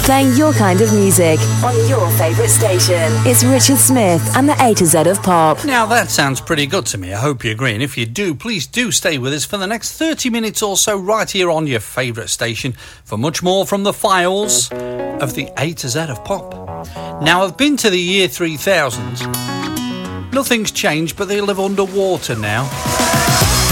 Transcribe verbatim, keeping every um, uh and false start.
Playing your kind of music on your favourite station. It's Richard Smith and the A to Z of Pop. Now that sounds pretty good to me. I hope you agree. And if you do, please do stay with us for the next thirty minutes or so right here on your favourite station for much more from the files of the A to Z of Pop. Now, I've been to the year three thousand. Nothing's changed, but they live underwater now.